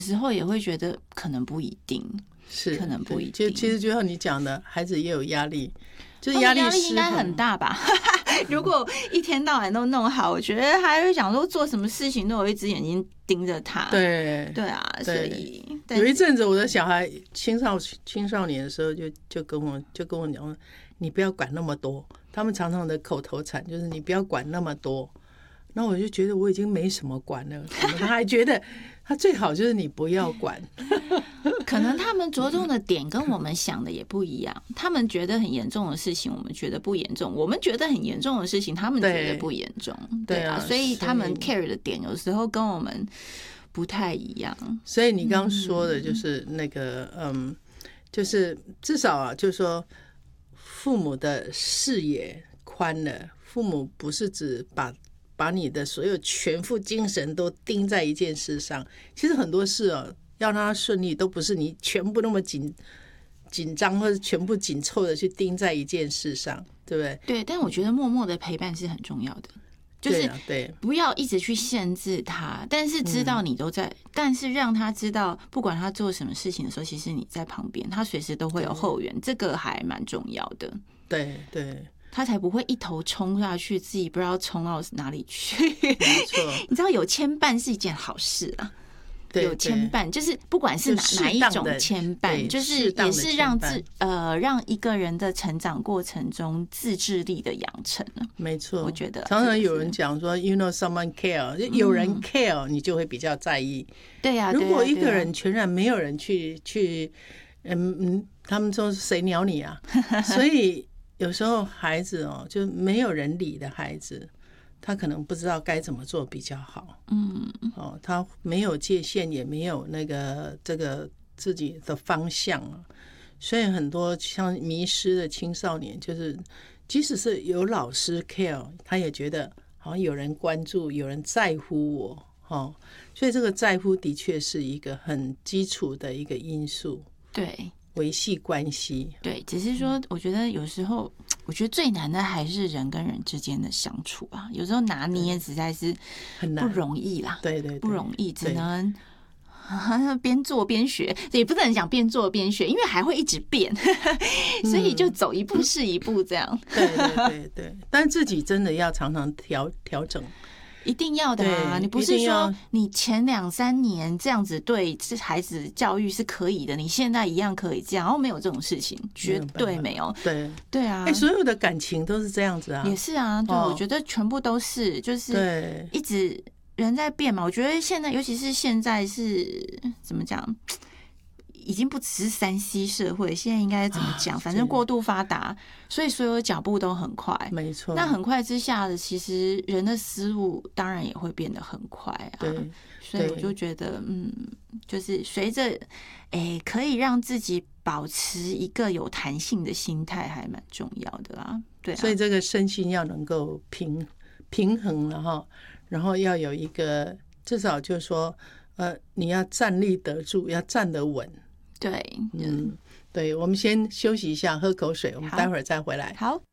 时候也会觉得可能不一定， 是可能不一定。 其实就像你讲的，孩子也有压力，就是压力应该很大吧？如果一天到晚都弄好，我觉得他会想说做什么事情都有一只眼睛盯着他。 对啊，所以有一阵子我的小孩青少年的时候就跟我讲，你不要管那么多。他们常常的口头禅就是你不要管那么多。那我就觉得我已经没什么管了，他还觉得他最好就是你不要管。 可能他们着重的点跟我们想的也不一样，他们觉得很严重的事情我们觉得不严重，我们觉得很严重的事情他们觉得不严重。对啊，所以他们 care 的点有时候跟我们不太一样。 所以你刚刚说的就是那个就是至少啊，就是说父母的视野宽了，父母不是只把你的所有全副精神都盯在一件事上。其实很多事要让它顺利，都不是你全部那么紧张或者全部紧凑的去盯在一件事上，对不对？ 对，但我觉得默默的陪伴是很重要的，就是不要一直去限制他，但是知道你都在，但是让他知道，不管他做什么事情的时候，其实你在旁边，他随时都会有后援，这个还蛮重要的。 对， 他才不会一头冲下去，自己不知道冲到哪里去。 没错， 你知道有牵绊是一件好事啊。有牵绊，就是不管是哪一种牵绊，就是也是让一个人的成长过程中自制力的养成。没错，我觉得常常有人讲说 ，you know someone care， 有人 care， 你就会比较在意。 对呀， 如果一个人全然没有人去，他们说谁鸟你啊？所以有时候孩子就没有人理的孩子。他可能不知道该怎么做比较好，他没有界限，也没有这个自己的方向啊，所以很多像迷失的青少年，就是即使是有老师 care， 他也觉得好像有人关注，有人在乎我，所以这个在乎的确是一个很基础的一个因素，对，维系关系。 对，只是说我觉得有时候我觉得最难的还是人跟人之间的相处啊，有时候拿捏实在是不容易啦。 对， 不容易，只能边做边学，也不能讲边做边学，因为还会一直变，所以就走一步是一步这样。 对，但自己真的要常常调整。 一定要的啊！你不是说你前2-3年这样子对孩子教育是可以的，你现在一样可以这样，然后没有这种事情，绝对没有。对啊， 所有的感情都是这样子啊， 也是啊。对，我觉得全部都是，就是一直人在变嘛。我觉得现在，尤其是现在是怎么讲？已经不只是3C 社会，现在应该怎么讲？反正过度发达，所以所有脚步都很快。没错，那很快之下的，其实人的思路当然也会变得很快啊。对，所以我就觉得，就是随着，可以让自己保持一个有弹性的心态，还蛮重要的啦。对啊， 所以这个身心要能够平衡了哈，然后要有一个至少就是说，你要站立得住，要站得稳。 对， 对，我们先休息一下，喝口水，我们待会儿再回来。 好。